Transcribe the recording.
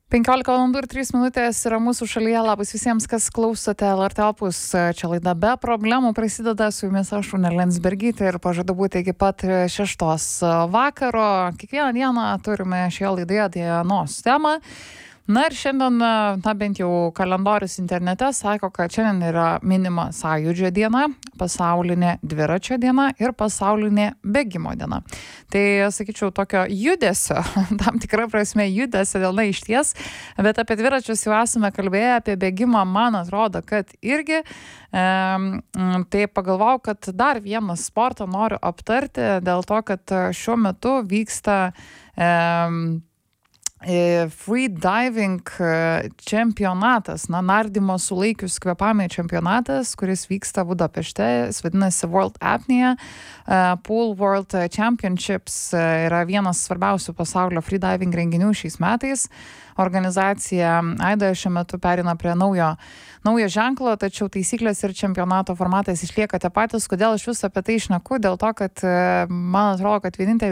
15:03 yra mūsų šalyje. Labas visiems, kas klausote LRT Opus. Čia laida Be problemų prasideda, su jumis aš, Unė Lensbergytė, ir pažadu būti iki pat 6 vakaro. Kiekvieną dieną turime šioje laidoje dienos temą. Na ir šiandien, bent jau kalendorius internete sako, kad šiandien yra minima Sąjūdžio diena, pasaulinė dviračio diena ir pasaulinė bėgimo diena. Tai, sakyčiau, tokio judesio, tam tikra prasme judesio diena išties, bet apie dviračius jau esame kalbėję, apie bėgimą, man atrodo, kad irgi. Tai pagalvojau, kad dar vieną sportą noriu aptarti, dėl to, kad šiuo metu vyksta freediving čempionatas, nardymo sulaikius kvėpavimai čempionatas, kuris vyksta Budapešte, jis vadinasi World Apnea Pool World Championships, yra vienas svarbiausių pasaulio freediving renginių šiais metais. Organizacija AIDA šiuo metu perina prie naujo ženklo, tačiau taisyklės ir čempionato formatas išlieka tie patys. Kodėl aš vis apie tai šneku? Dėl to, kad man atrodo, kad vienintelė